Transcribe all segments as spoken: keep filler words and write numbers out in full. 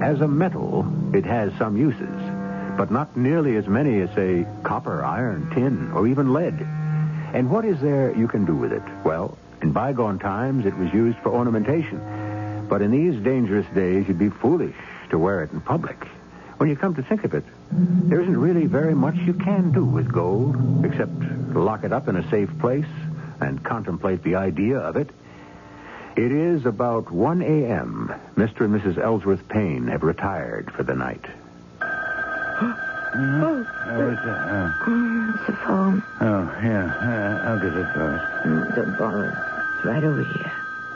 As a metal, it has some uses, but not nearly as many as, say, copper, iron, tin, or even lead. And what is there you can do with it? Well, in bygone times, it was used for ornamentation. But in these dangerous days, you'd be foolish to wear it in public. When you come to think of it, there isn't really very much you can do with gold, except lock it up in a safe place and contemplate the idea of it. It is about one a.m. Mister and Missus Ellsworth Payne have retired for the night. Mm-hmm. Oh, oh, what's that? Oh. Oh, it's the phone. Oh, yeah. Uh, I'll get it first. Mm, don't bother. It's right over here.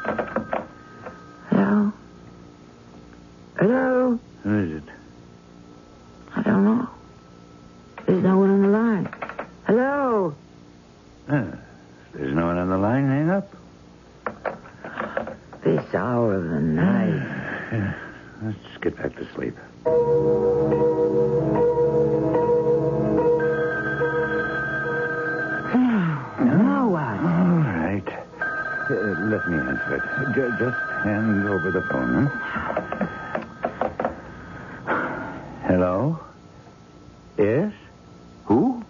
Hello? Hello? Who is it? I don't know. There's no one on the line. Hello? Uh, there's no one on the line. Hang up. This hour of the night. Yeah. Let's get back to sleep. Now what? All right. Uh, let me answer it. J- just hand over the phone, huh? Hello? Yes? Who?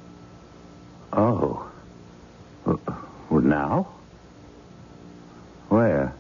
Oh. Uh, now? Where?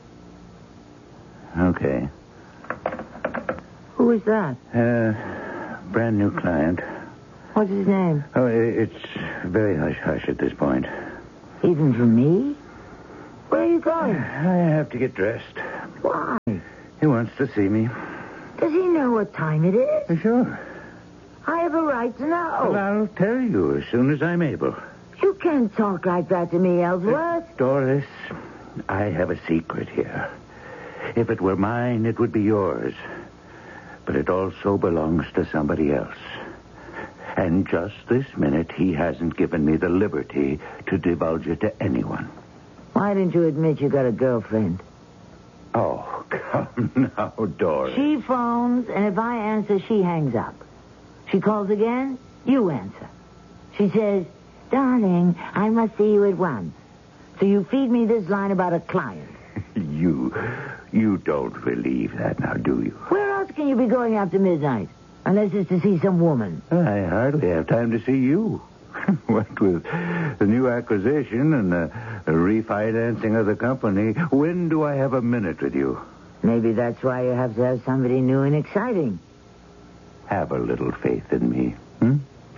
Okay. Who is that? Uh, brand new client. What's his name? Oh, it's very hush-hush at this point. Even for me? Where are you going? I have to get dressed. Why? He wants to see me. Does he know what time it is? Sure. I have a right to know. Well, I'll tell you as soon as I'm able. You can't talk like that to me, Ellsworth. Doris, I have a secret here. If it were mine, it would be yours. But it also belongs to somebody else. And just this minute, he hasn't given me the liberty to divulge it to anyone. Why didn't you admit you got a girlfriend? Oh, come now, Doris. She phones, and if I answer, she hangs up. She calls again, you answer. She says, darling, I must see you at once. So you feed me this line about a client. You, you don't believe that now, do you? Where else can you be going after midnight? Unless it's to see some woman. I hardly have time to see you. What with the new acquisition and the, the refinancing of the company, when do I have a minute with you? Maybe that's why you have to have somebody new and exciting. Have a little faith in me, hmm?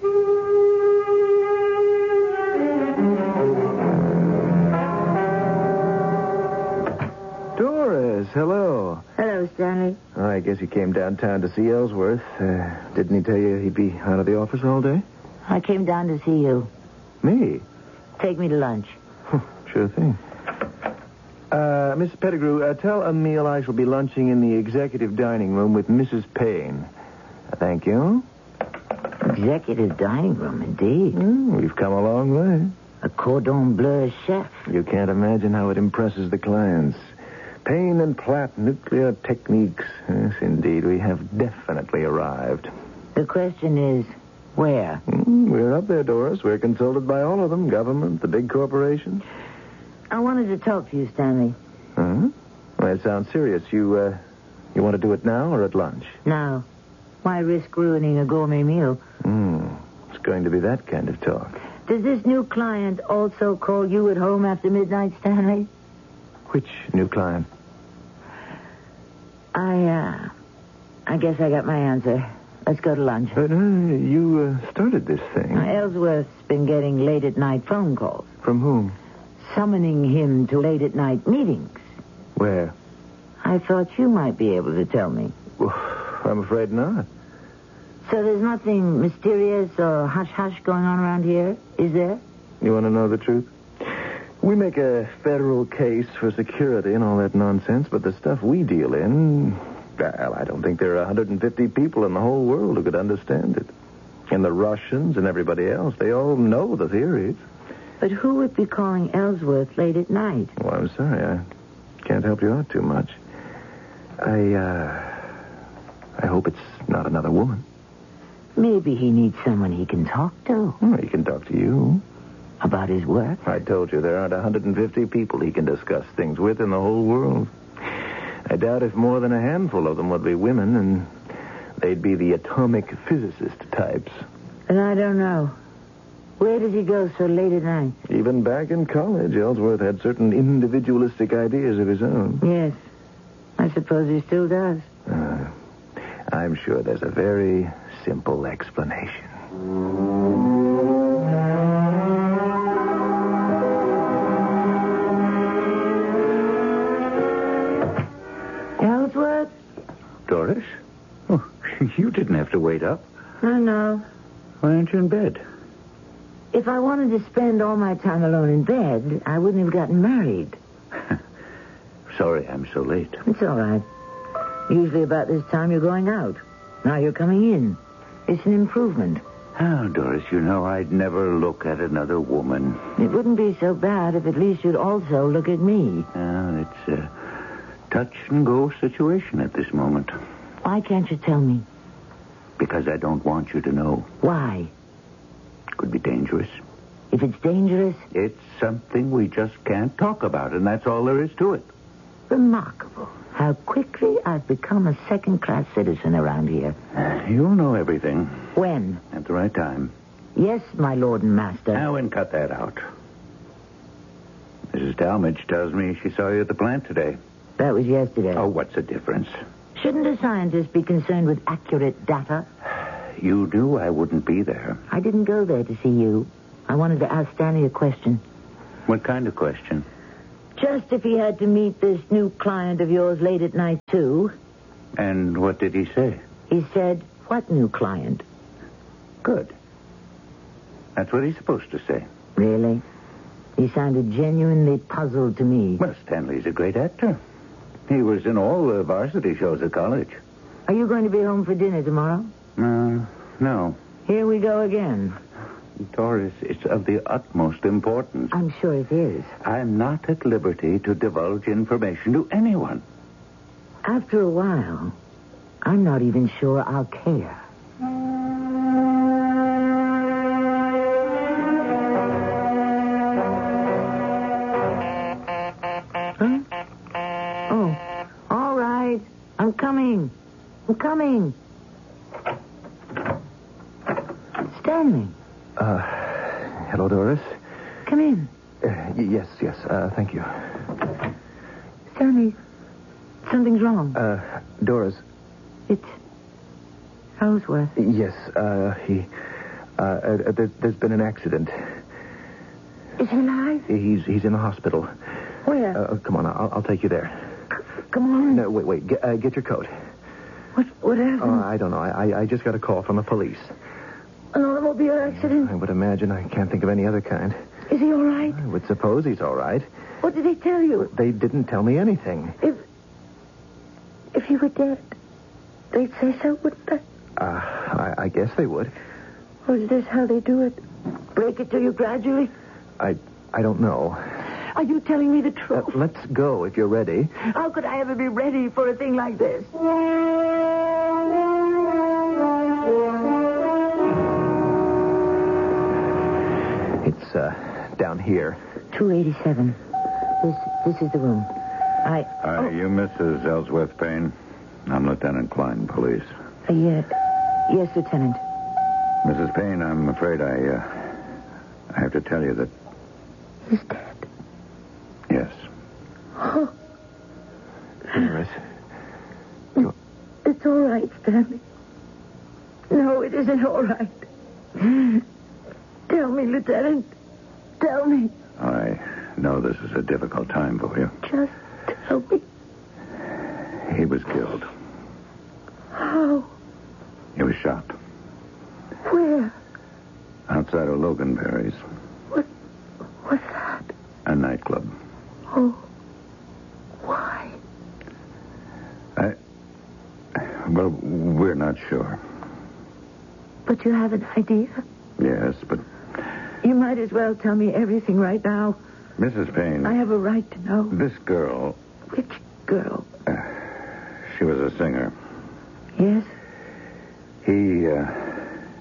Doris, hello. Hello, Stanley. Oh, I guess he came downtown to see Ellsworth. Uh, didn't he tell you he'd be out of the office all day? I came down to see you. Me? Take me to lunch. Sure thing. Uh, Miss Pettigrew, uh, tell Emile I shall be lunching in the executive dining room with Missus Payne. Uh, thank you. Executive dining room, indeed. Mm, we've come a long way. A cordon bleu chef. You can't imagine how it impresses the clients. Payne and Platt Nuclear Techniques. Yes, indeed, we have definitely arrived. The question is, where? Mm, we're up there, Doris. We're consulted by all of them. Government, the big corporations. I wanted to talk to you, Stanley. Huh? Well, that sounds serious. You, uh, you want to do it now or at lunch? Now, why risk ruining a gourmet meal? Hmm. It's going to be that kind of talk. Does this new client also call you at home after midnight, Stanley? Which new client? I, uh, I guess I got my answer. Let's go to lunch. But, uh, you uh, started this thing. Now, Ellsworth's been getting late-at-night phone calls. From whom? Summoning him to late-at-night meetings. Where? I thought you might be able to tell me. Well, I'm afraid not. So there's nothing mysterious or hush-hush going on around here, is there? You want to know the truth? We make a federal case for security and all that nonsense, but the stuff we deal in, well, I don't think there are one hundred fifty people in the whole world who could understand it. And the Russians and everybody else, they all know the theories. But who would be calling Ellsworth late at night? Well, I'm sorry. I can't help you out too much. I, uh... I hope it's not another woman. Maybe he needs someone he can talk to. Well, he can talk to you. About his work? I told you there aren't one hundred fifty people he can discuss things with in the whole world. I doubt if more than a handful of them would be women, and they'd be the atomic physicist types. And I don't know. Where does he go so late at night? Even back in college, Ellsworth had certain individualistic ideas of his own. Yes. I suppose he still does. Uh, I'm sure there's a very simple explanation. Ellsworth? Doris? Oh, you didn't have to wait up. No, no. Why aren't you in bed? If I wanted to spend all my time alone in bed, I wouldn't have gotten married. Sorry I'm so late. It's all right. Usually about this time you're going out. Now you're coming in. It's an improvement. Oh, Doris, you know I'd never look at another woman. It wouldn't be so bad if at least you'd also look at me. Oh, it's a touch-and-go situation at this moment. Why can't you tell me? Because I don't want you to know. Why? Could be dangerous. If it's dangerous? It's something we just can't talk about, and that's all there is to it. Remarkable. How quickly I've become a second-class citizen around here. You'll know everything. When? At the right time. Yes, my lord and master. Now, and cut that out. Missus Talmadge tells me she saw you at the plant today. That was yesterday. Oh, what's the difference? Shouldn't a scientist be concerned with accurate data? You knew I wouldn't be there. I didn't go there to see you. I wanted to ask Stanley a question. What kind of question? Just if he had to meet this new client of yours late at night, too. And what did he say? He said, what new client? Good. That's what he's supposed to say. Really? He sounded genuinely puzzled to me. Well, Stanley's a great actor. He was in all the varsity shows at college. Are you going to be home for dinner tomorrow? Uh, no. Here we go again. Doris, it's of the utmost importance. I'm sure it is. I'm not at liberty to divulge information to anyone. After a while, I'm not even sure I'll care. Huh? Oh, all right. I'm coming. I'm coming. Stanley. Uh, hello, Doris. Come in. Uh, y- yes, yes, uh, thank you. Stanley, something's wrong. Uh, Doris. It's Ellsworth. Yes, uh, he... Uh, uh, there, there's been an accident. Is he alive? He's he's in the hospital. Where? Uh, come on, I'll, I'll take you there. C- come on. No, wait, wait. Get, uh, get your coat. What, what happened? Oh, I don't know. I, I just got a call from the police. An automobile accident? I would imagine. I can't think of any other kind. Is he all right? I would suppose he's all right. What did they tell you? They didn't tell me anything. If if he were dead, they'd say so, wouldn't they? Uh, I, I guess they would. Or is this how they do it? Break it to you gradually? I I don't know. Are you telling me the Uh, truth? let's go if you're ready. How could I ever be ready for a thing like this? It's uh, down here. two eighty-seven. This this is the room. I... Are oh, you Missus Ellsworth Payne? I'm Lieutenant Klein, police. uh, yeah. Yes, Lieutenant. Missus Payne, I'm afraid I, uh, I have to tell you that, He's dead. yes. Oh, Doris. it's all right, Stanley. No, it isn't all right. Tell me, Lieutenant. Tell me. I know this is a difficult time for you. Just tell me. He was killed. How? He was shot Where? outside of Loganberry's, What? What's that? a nightclub. Oh. Why? I... Well, we're not sure. But you have an idea? Yes, but You might as well tell me everything right now. Missus Payne, I have a right to know. this girl, Which girl? she was a singer. Yes? He, uh,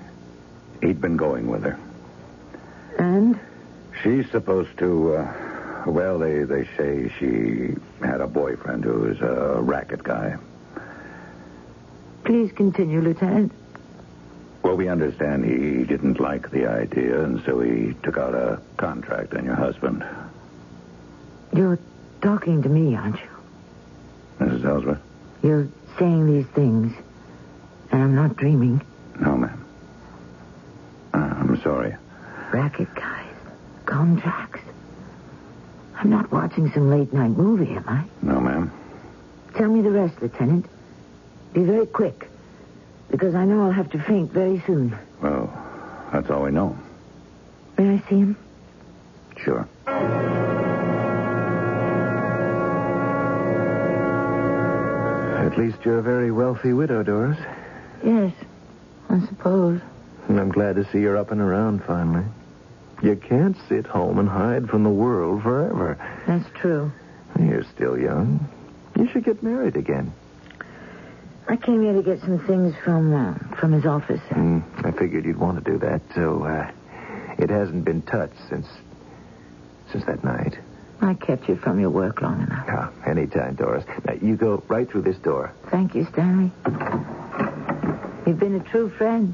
he'd been going with her. And? She's supposed to, uh, Well, they, they say she had a boyfriend who was a racket guy. Please continue, Lieutenant. Well, we understand he didn't like the idea, and so he took out a contract on your husband. You're talking to me, aren't you? Missus Ellsworth? You're saying these things, and I'm not dreaming. No, ma'am. Uh, I'm sorry. Racket guys, contracts. I'm not watching some late-night movie, am I? No, ma'am. Tell me the rest, Lieutenant. Be very quick, because I know I'll have to faint very soon. Well, that's all we know. May I see him? Sure. At least you're a very wealthy widow, Doris. Yes, I suppose. And I'm glad to see you're up and around finally. You can't sit home and hide from the world forever. That's true. You're still young. You should get married again. I came here to get some things from uh, from his office. Mm, I figured you'd want to do that, so uh, it hasn't been touched since since that night. I kept you from your work long enough. Yeah, anytime, Doris. Now, you go right through this door. Thank you, Stanley. You've been a true friend.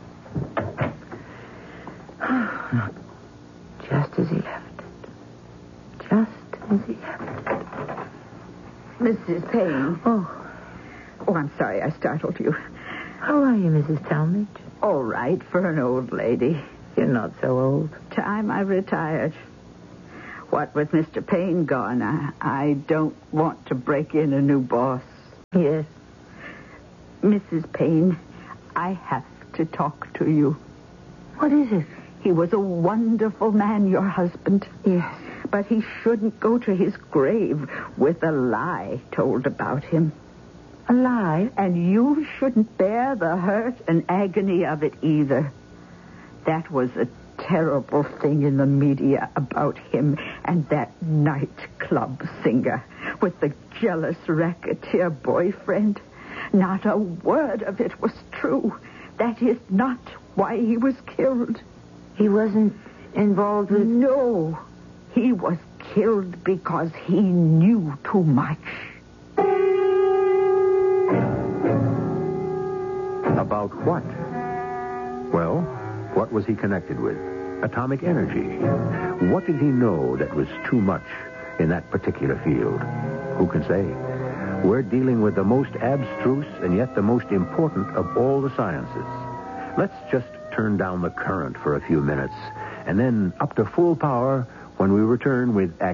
Just as he left it. Just as he left it. Missus Payne. Oh, Oh, I'm sorry I startled you. how are you, Missus Talmadge? All right for an old lady. You're not so old. Time I retired. What with Mister Payne gone, I, I don't want to break in a new boss. Yes. Missus Payne, I have to talk to you. What is it? He was a wonderful man, your husband. Yes. But he shouldn't go to his grave with a lie told about him. A lie? And you shouldn't bear the hurt and agony of it either. That was a terrible thing in the media about him and that nightclub singer with the jealous racketeer boyfriend. Not a word of it was true. That is not why he was killed. He wasn't involved with... No. He was killed because he knew too much. About what? Well, what was he connected with? Atomic energy. What did he know that was too much in that particular field? Who can say? We're dealing with the most abstruse and yet the most important of all the sciences. Let's just turn down the current for a few minutes and then up to full power when we return with